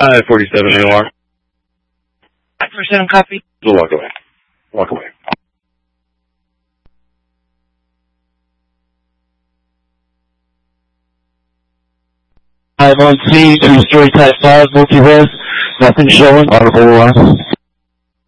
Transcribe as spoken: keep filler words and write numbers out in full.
five forty-seven A O R. five forty-seven copy. We'll walk away. Walk away. I'm on scene, two-story type five, multi-res, nothing showing, audible one.